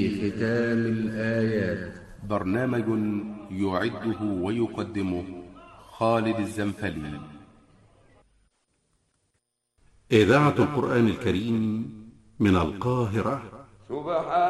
ختام الآيات. برنامج يعده ويقدمه خالد الزنفلي. إذاعة القرآن الكريم من القاهرة. سبحان